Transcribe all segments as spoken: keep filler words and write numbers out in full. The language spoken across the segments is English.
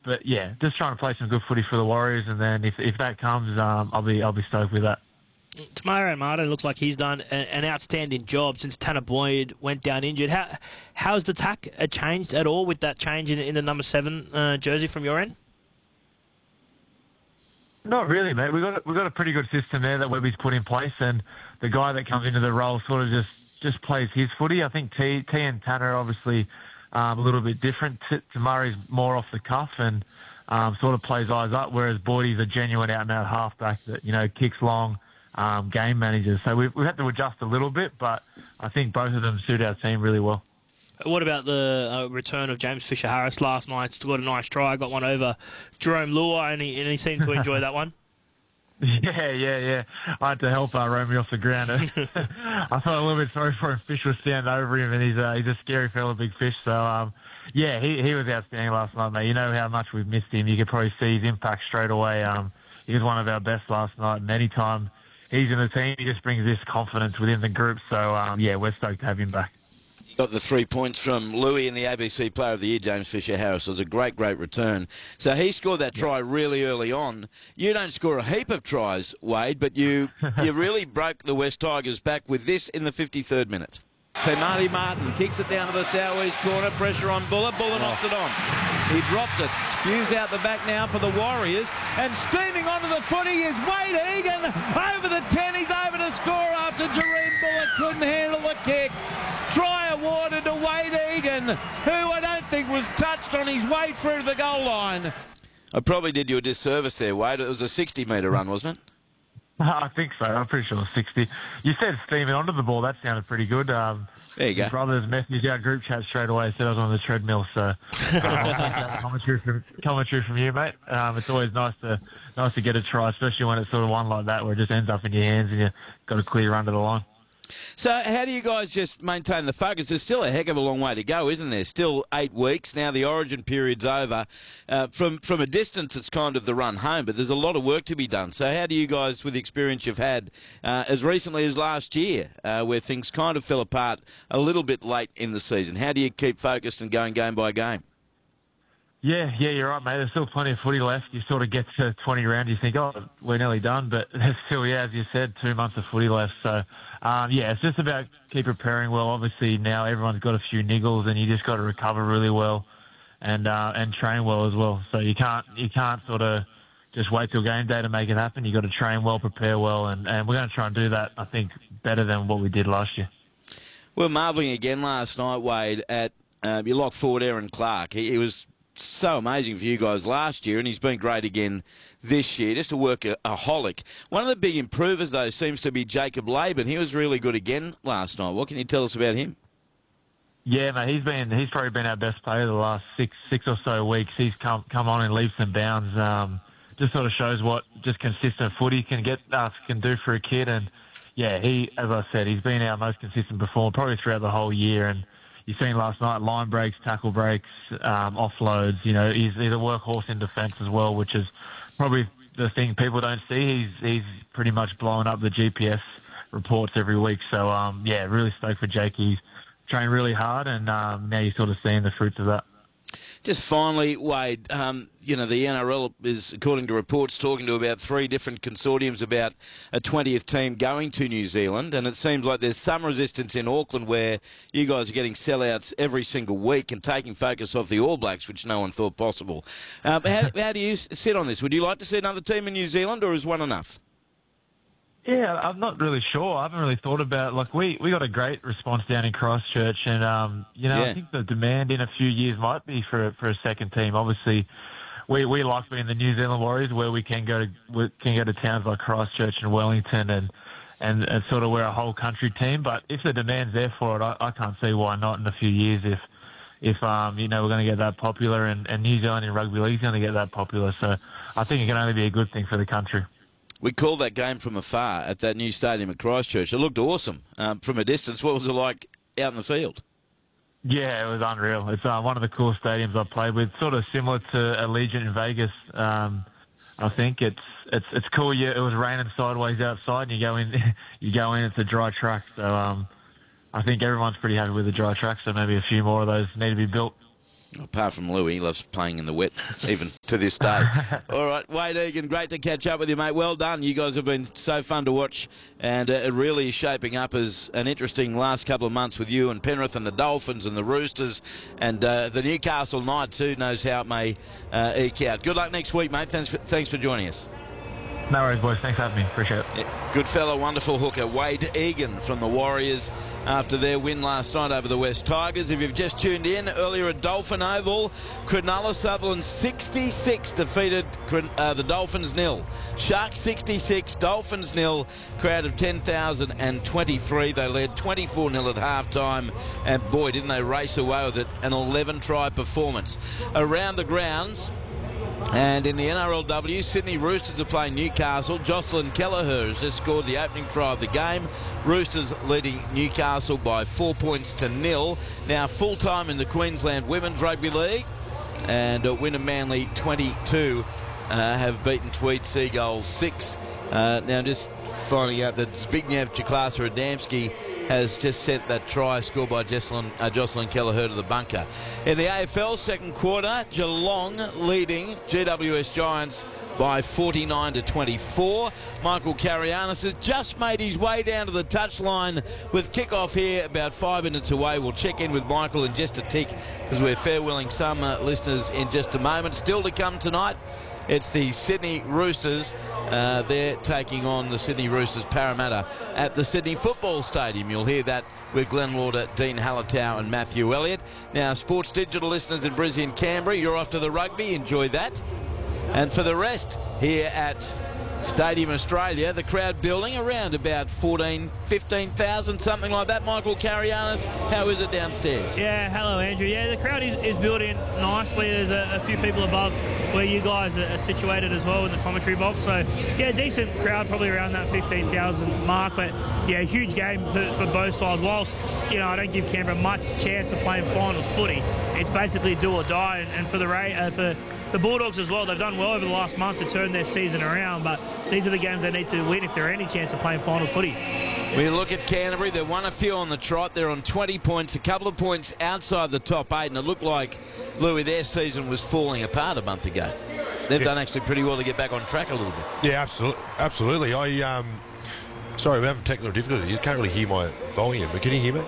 but yeah, just trying to play some good footy for the Warriors, and then if if that comes, um, I'll be I'll be stoked with that. Te Maire Martin looks like he's done a, an outstanding job since Tanner Boyd went down injured. How how's the tack changed at all with that change in, in the number seven uh, jersey from your end? Not really, mate. We've got, we've got a pretty good system there that Webby's put in place, and the guy that comes into the role sort of just, just plays his footy. I think T, T and Tanner are obviously um, a little bit different. T, Murray's more off the cuff and um, sort of plays eyes up, whereas Boydie's a genuine out-and-out halfback that, you know, kicks long, um, game manager. So we've, we've had to adjust a little bit, but I think both of them suit our team really well. What about the uh, return of James Fisher-Harris last night? Scored a nice try, got one over Jerome Luai, and he, and he seemed to enjoy that one. Yeah, yeah, yeah. I had to help uh, Romy off the ground. I felt a little bit sorry for him. Fish was standing over him, and he's, uh, he's a scary fella, big fish. So, um, yeah, he, he was outstanding last night, mate. You know how much we've missed him. You could probably see his impact straight away. Um, he was one of our best last night, and anytime he's in the team, he just brings this confidence within the group. So, um, yeah, we're stoked to have him back. Got the three points from Louis in the A B C Player of the Year, James Fisher-Harris. It was a great, great return. So he scored that try really early on. You don't score a heap of tries, Wade, but you you really broke the West Tigers back with this in the fifty-third minute. Te Maire Martin kicks it down to the southeast corner. Pressure on Buller. Buller knocks it on. He dropped it. Spews out the back now for the Warriors. And steaming onto the footy is Wade Egan. Over the ten. He's over to score after Jerome Buller couldn't handle the kick. Try awarded to Wade Egan, who I don't think was touched on his way through the goal line. I probably did you a disservice there, Wade. It was a sixty metre run, wasn't it? I think so. I'm pretty sure it was sixty. You said steaming onto the ball. That sounded pretty good. Um, there you go. My brother's messaged our group chat straight away. Said I was on the treadmill. So uh, commentary, from, commentary from you, mate. Um, it's always nice to nice to get a try, especially when it's sort of one like that where it just ends up in your hands and you've got a clear run to the line. So how do you guys just maintain the focus? There's still a heck of a long way to go, isn't there? Still eight weeks. Now the origin period's over. Uh, from, from a distance, it's kind of the run home, but there's a lot of work to be done. So how do you guys, with the experience you've had, uh, as recently as last year, uh, where things kind of fell apart a little bit late in the season, how do you keep focused and going game by game? Yeah, yeah, you're right, mate. There's still plenty of footy left. You sort of get to twenty rounds, you think, oh, we're nearly done. But there's still, yeah, as you said, two months of footy left. So, um, yeah, it's just about keep preparing well. Obviously, now everyone's got a few niggles, and you just got to recover really well and uh, and train well as well. So you can't you can't sort of just wait till game day to make it happen. You got to train well, prepare well, and, and we're going to try and do that, I think, better than what we did last year. Well, marvelling again last night, Wade, at uh, your lock forward, Aaron Clark. He, he was so amazing for you guys last year, and he's been great again this year, just a workaholic. One of the big improvers, though, seems to be Jacob Laban. He was really good again last night. What can you tell us about him? Yeah, mate, he's been he's probably been our best player the last six six or so weeks. He's come come on in leaps and bounds. Um, just sort of shows what just consistent footy can get uh, can do for a kid. And yeah, he, as I said, he's been our most consistent performer probably throughout the whole year. And you've seen last night, line breaks, tackle breaks, um, offloads. You know, he's, he's a workhorse in defence as well, which is probably the thing people don't see. He's he's pretty much blowing up the G P S reports every week. So, um, yeah, really stoked for Jake. He's trained really hard, and um, now you're sort of seeing the fruits of that. Just finally, Wade, um, you know, the N R L is, according to reports, talking to about three different consortiums about a twentieth team going to New Zealand, and it seems like there's some resistance in Auckland where you guys are getting sellouts every single week and taking focus off the All Blacks, which no one thought possible. Um, how, how do you sit on this? Would you like to see another team in New Zealand, or is one enough? Yeah, I'm not really sure. I haven't really thought about it. Like, we, we got a great response down in Christchurch, and, um, you know, yeah. I think the demand in a few years might be for, for a second team. Obviously, we, we like being the New Zealand Warriors, where we can go to we can go to towns like Christchurch and Wellington and, and, and sort of we're a whole country team. But if the demand's there for it, I, I can't see why not in a few years if, if um, you know, we're going to get that popular, and, and New Zealand in rugby league is going to get that popular. So I think it can only be a good thing for the country. We called that game from afar at that new stadium at Christchurch. It looked awesome um, from a distance. What was it like out in the field? Yeah, it was unreal. It's uh, one of the coolest stadiums I've played with, sort of similar to Allegiant in Vegas. Um, I think it's it's it's cool. Yeah, it was raining sideways outside, and you go in, you go in. It's a dry track, so um, I think everyone's pretty happy with the dry track. So maybe a few more of those need to be built. Apart from Louis, he loves playing in the wet, even to this day. All right, Wade Egan, great to catch up with you, mate. Well done. You guys have been so fun to watch, and uh, it really is shaping up as an interesting last couple of months with you and Penrith and the Dolphins and the Roosters and uh, the Newcastle Knights. Who knows how it may uh, eke out. Good luck next week, mate. Thanks for, thanks for joining us. No worries, boys. Thanks for having me. Appreciate it. Yeah, good fellow, wonderful hooker, Wade Egan from the Warriors after their win last night over the West Tigers. If you've just tuned in, earlier at Dolphin Oval, Cronulla Sutherland sixty-six defeated uh, the Dolphins nil. Sharks sixty-six, Dolphins nil. Crowd of ten thousand twenty-three. They led twenty-four nil at half-time, and boy, didn't they race away with it. An eleven-try performance. Around the grounds, and in the N R L W, Sydney Roosters are playing Newcastle. Jocelyn Kelleher has just scored the opening try of the game. Roosters leading Newcastle by four points to nil. Now full-time in the Queensland Women's Rugby League. And uh, Wynnum Manly twenty-two uh, have beaten Tweed Seagulls six. Uh, now just finding out that Zbigniew Ciklasa-Adamski has just sent that try scored by Jocelyn, uh, Jocelyn Kelleher to the bunker. In the A F L second quarter, Geelong leading G W S Giants by forty-nine to twenty-four. Michael Carianis has just made his way down to the touchline with kickoff here about five minutes away. We'll check in with Michael in just a tick because we're farewelling some uh, listeners in just a moment. Still to come tonight, it's the Sydney Roosters. Uh, they're taking on the Sydney Roosters Parramatta at the Sydney Football Stadium. You'll hear that with Glenn Lauder, Dean Hallertau and Matthew Elliott. Now, Sports Digital listeners in Brisbane, Canberra, you're off to the rugby. Enjoy that. And for the rest, here at Stadium Australia, the crowd building around about fourteen, fifteen thousand, something like that. Michael Carianis, how is it downstairs? Yeah, hello, Andrew. Yeah, the crowd is, is building nicely. There's a, a few people above where you guys are situated as well in the commentary box. So, yeah, decent crowd, probably around that fifteen thousand mark. But, yeah, huge game for, for both sides. Whilst, you know, I don't give Canberra much chance of playing finals footy, it's basically do or die. And, and for the uh, for the Bulldogs as well, they've done well over the last month to turn their season around. But these are the games they need to win if there are any chance of playing final footy. We look at Canterbury. They won a few on the trot. They're on twenty points, a couple of points outside the top eight, and it looked like, Louis, their season was falling apart a month ago. They've yeah. done actually pretty well to get back on track a little bit. Yeah, absolutely. Absolutely. I um, sorry, we're having technical difficulties. You can't really hear my volume, but can you hear me?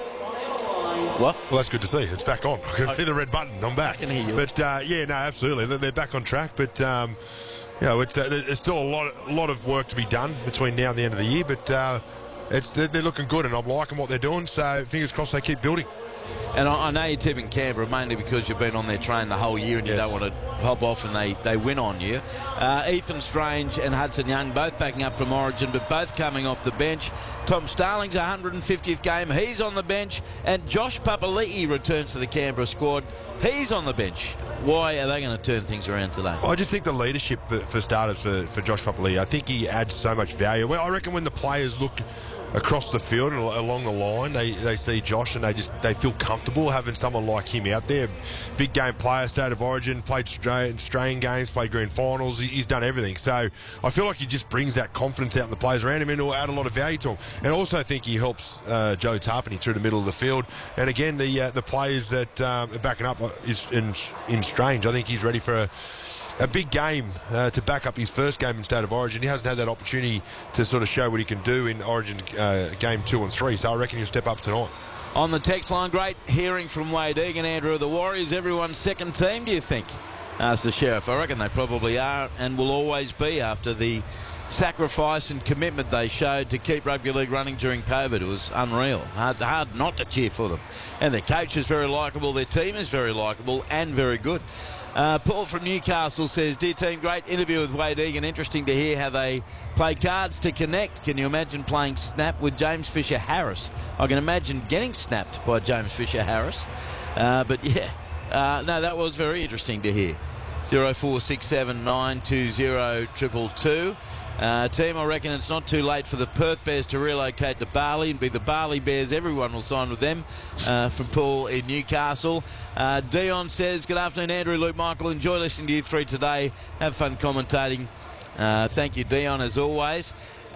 What? Well, that's good to see. It's back on. I can I, see the red button. I'm back. I can hear you. But uh, yeah, no, absolutely. They're, they're back on track. But um, you know, it's uh, there's still a lot, a lot of work to be done between now and the end of the year. But uh, it's they're, they're looking good, and I'm liking what they're doing. So fingers crossed they keep building. And I, I know you're tipping Canberra mainly because you've been on their train the whole year and you yes. don't want to hop off and they, they win on you. Uh, Ethan Strange and Hudson Young both backing up from Origin, but both coming off the bench. Tom Starling's one hundred fiftieth game. He's on the bench. And Josh Papali'i returns to the Canberra squad. He's on the bench. Why are they going to turn things around today? I just think the leadership for, for starters for, for Josh Papali'i, I think he adds so much value. Well, I reckon when the players look across the field and along the line, they, they see Josh and they just they feel comfortable having someone like him out there. Big game player, state of origin, played Australian games, played grand finals. He's done everything. So I feel like he just brings that confidence out in the players around him and will add a lot of value to him. And I also think he helps uh, Joe Tarpany through the middle of the field. And again, the uh, the players that um, are backing up is in, in Strange. I think he's ready for a A big game uh, to back up his first game in State of Origin. He hasn't had that opportunity to sort of show what he can do in Origin uh, game two and three, so I reckon he'll step up tonight. On the text line, great hearing from Wade Egan, Andrew, the Warriors, everyone's second team, do you think? Asked the Sheriff. I reckon they probably are and will always be after the sacrifice and commitment they showed to keep rugby league running during COVID. It was unreal. Hard, hard not to cheer for them. And their coach is very likeable, their team is very likeable and very good. Uh, Paul from Newcastle says, dear team, great interview with Wade Egan. Interesting to hear how they play cards to connect. Can you imagine playing snap with James Fisher-Harris? I can imagine getting snapped by James Fisher-Harris. Uh, but yeah, uh, no, that was very interesting to hear. zero four six seven nine two zero two two two. Uh, team, I reckon it's not too late for the Perth Bears to relocate to Bali and be the Bali Bears. Everyone will sign with them. Uh, from Paul in Newcastle. Uh, Dion says, good afternoon, Andrew, Luke, Michael. Enjoy listening to you three today. Have fun commentating. Uh, thank you, Dion, as always.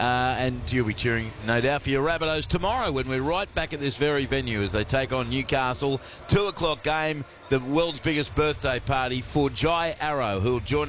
Uh, and you'll be cheering, no doubt, for your Rabbitohs tomorrow when we're right back at this very venue as they take on Newcastle. Two o'clock game, the world's biggest birthday party for Jai Arrow, who will join us.